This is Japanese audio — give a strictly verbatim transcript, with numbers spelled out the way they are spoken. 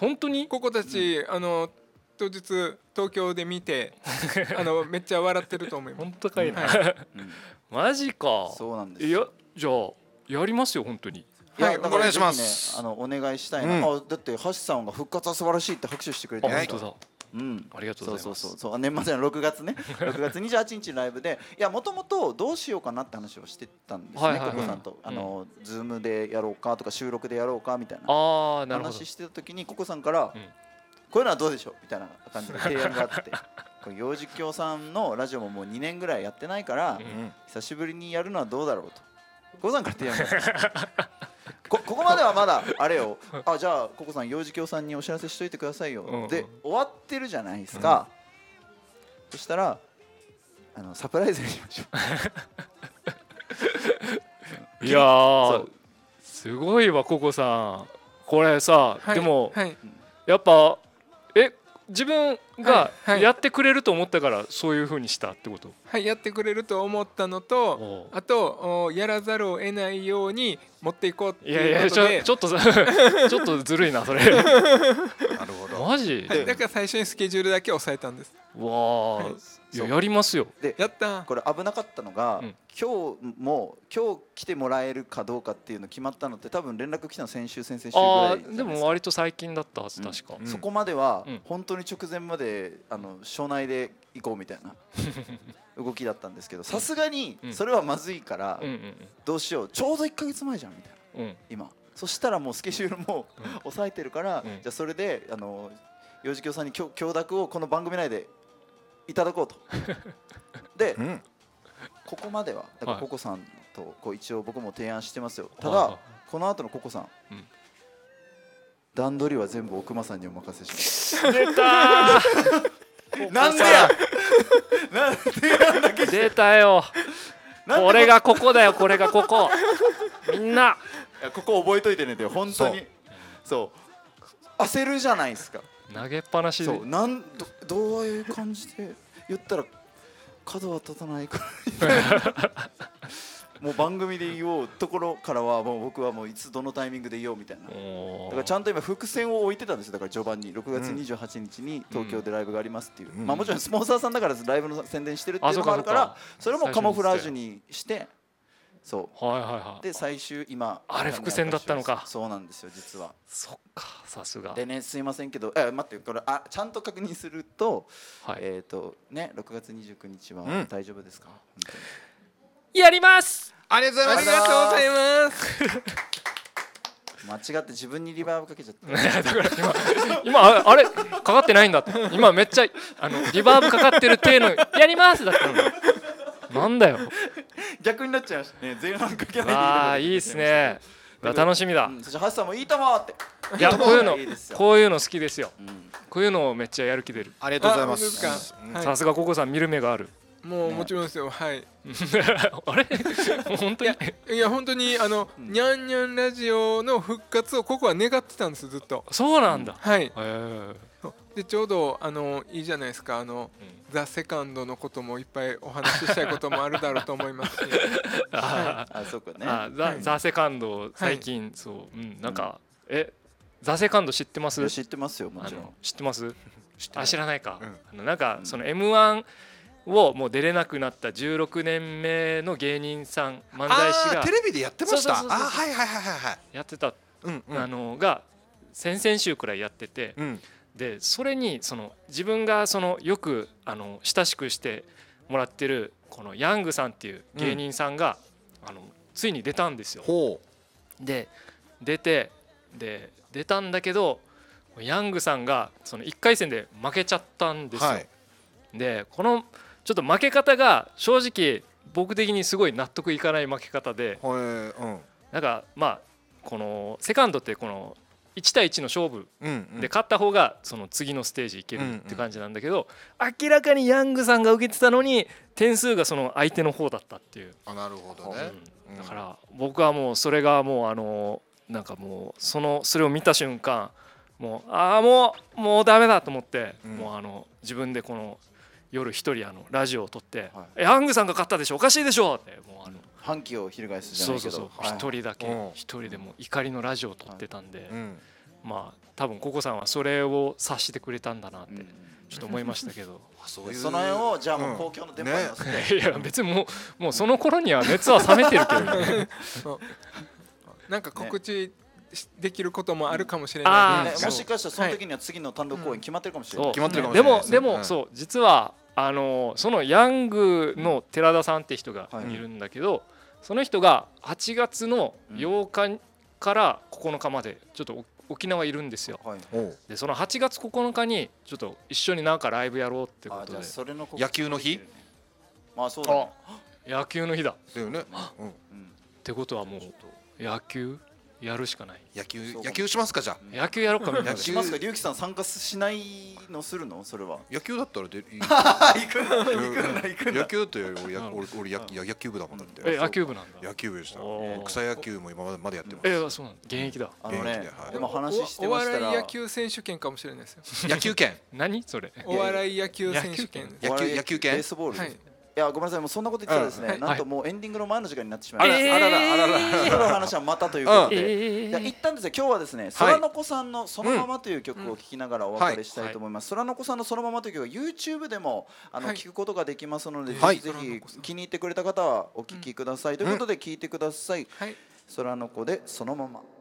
本当にここたち、うん、あの当日東京で見てあのめっちゃ笑ってると思います。 本当かいな、 はい、 マジか。 そうなんです。 いやじゃあやりますよ本当に。 いや、 はい、 だからお願いしまぜひね、 す。 あのお願いしたいな、 うん、 あだって橋さんが復活は素晴らしいって拍手してくれてる。 る。 本当だ。 うん、 ありがとうございます。 そうそうそうそう、年末のろくがつねろくがつにじゅうはちにちのライブで、いやもともとどうしようかなって話をしてたんですね、ココさんと、あのズームでやろうかとか収録でやろうかみたいな話してた時にココさんから、うん、こういうのはどうでしょうみたいな感じで提案があってこれ幼児教さんのラジオももうにねんぐらいやってないから、うん、久しぶりにやるのはどうだろうとココさんから提案があってこ, ここまではまだあれよ、あじゃあココさん幼児教さんにお知らせしといてくださいよ、うんうん、で終わってるじゃないですか、うん、そしたらあのサプライズにしましょういやーすごいわココさんこれさ、はい、でも、はい、やっぱえ自分がやってくれると思ったからそういう風にしたってこと？ はい、やってくれると思ったのと、あとやらざるを得ないように持っていこうっていうことで。いやいやちょ、 ちょっとちょっとずるいなそれ。なるほど。 マジ？ はい、だから最初にスケジュールだけ抑えたんです。 わあ、はい、いややりますよ。 でやったこれ危なかったのが、うん、今日も今日来てもらえるかどうかっていうの決まったのって多分連絡来たの先週先々週ぐらいじゃないですか。 でも割と最近だったはず、確か、 うん、そこまでは本当に直前まであの省内で行こうみたいな動きだったんですけど、さすがにそれはまずいからどうしよう、ちょうどいっかげつまえじゃんみたいな、うん、今そしたらもうスケジュールも抑えてるから、うん、じゃあそれであの幼児教さんに許諾をこの番組内でいただこうとで、うん、ここまではだからココさんとこう一応僕も提案してますよ。ただ、はい、この後のココさん、うん、段取りは全部奥間さんにお任せします。 出たーなんでやなんでやんだけ出たよこれがここだよ、これがここみんなここ覚えといてねって本当にそう焦るじゃないですか。 投げっぱなしでそうなん ど, どういう感じで言ったら角は立たないからもう番組で言おうところからはもう僕はもういつどのタイミングで言おうみたいな、だからちゃんと今伏線を置いてたんですよ。だから序盤にろくがつにじゅうはちにちに東京でライブがありますっていう、うん、まあもちろんスポンサーさんだからライブの宣伝してるっていうのもあるから、それもカモフラージュにしてそう、はいはいはい、で最終今あれ伏線だったのか。 そうなんですよ実は。 そっかさすがでね、すいませんけどえ待ってこれあちゃんと確認すると、はい、えっ、ー、とねろくがつにじゅうくにちは大丈夫ですか、うん、本当にやります。 ありがとうございます。 ありがとうございます間違って自分にリバーブかけちゃっただから今今あれかかってないんだって今めっちゃあのリバーブかかってる体のやりますだったのなんだよ逆になっちゃいましたね。前半かけないでああいいですね。楽しみだ、 うん、そしてハッサンもいいともっていやこういうのこういうの好きですよ、うん、こういうのをめっちゃやる気出る。 ありがとうございます。 さすがココさん見る目がある。 もう、ね、もちろんですよ。はいあれ本当にいや本当にあの、うん、ニャンニャンラジオの復活をここは願ってたんですずっと。 そうなんだ、 うん、はい。 へでちょうどあのいいじゃないですか。あの、うん、ザ・セカンドのこともいっぱいお話ししたいこともあるだろうと思いますしああそうかねあザ、はい、ザ・セカンド最近、はい、そう、うん、なんか、うん、えザ・セカンド知ってます？ 知ってますよもちろん。 知ってます？ 知ってあ知らないか、うん、あのなんか、うん、その エムワン をもう出れなくなったじゅうろくねんめの芸人さん漫才師がテレビでやってました。 そうそうそうそうあはいはいはいはいやってた、 うんうん、 あのが先々週くらいやってて、うん、でそれにその自分がそのよくあの親しくしてもらってるこのヤングさんっていう芸人さんが、うん、あのついに出たんですよ。で出てで出たんだけどヤングさんがそのいっかい戦で負けちゃったんですよ、はい、でこのちょっと負け方が正直僕的にすごい納得いかない負け方で、 うん、 なんかまあこのセカンドってこのいち対いちの勝負で勝った方がその次のステージいけるって感じなんだけど、明らかにヤングさんが受けてたのに点数がその相手の方だったっていう。 あなるほどね、 うん、だから僕はもうそれがもうあのなんかもうそのそれを見た瞬間もうああもうもうダメだと思って、うん、もうあの自分でこの夜一人あのラジオを撮って、はい、ヤングさんが勝ったでしょおかしいでしょってもうあの反旗を翻すじゃないけどそうそうそう一人だけ一人でも怒りのラジオを撮ってたんで、はいうん、 まあ多分ココさんはそれを察してくれたんだなってちょっと思いましたけど、 そういうその辺をじゃあもう公共の電波に乗せて、 いや別にもうもうその頃には熱は冷めてるけどねなんか告知できることもあるかもしれないね、もしかしたらその時には次の単独公演決まってるかもしれない。 決まってるかもしれない。 でもでもそう実はあのそのヤングの寺田さんって人がいるんだけど、その人がはちがつのようかからここのかまでちょっと沖縄いるんですよ。でそのはちがつここのかにちょっと一緒になんかライブやろうってことで。 野球の日？ まあそうだね。 野球の日だ。 だよね。 ってことはもう野球やるしかない。 野球野球しますかじゃあ。 野球やろうかみたいな。 しますか。龍樹さん参加しないのするのそれは。 野球だったらで。 行くんだ行くんだ行くんだ。 野球って俺俺俺野球部だもんだって。 え野球部なんだ。 野球部でした。草野球も今までやってます。 えそうなん。現役だ。 あのね。でも話しておましたら。 笑い野球選手権かもしれないですよ。 野球権。 何それ。 お笑い野球選手権。 野球野球権。 ベースボール。はい。いやごめんなさいもうそんなこと言ってたらですね、なんともうエンディングの前の時間になってしまいました。 あららあらら。 今の話はまたということで、一旦ですね今日はですね空の子さんのそのままという曲を聴きながらお別れしたいと思います。空の子さんのそのままという曲は YouTube でもあの聞くことができますので、ぜひぜひ気に入ってくれた方はお聴きくださいということで聞いてください。空の子でそのまま。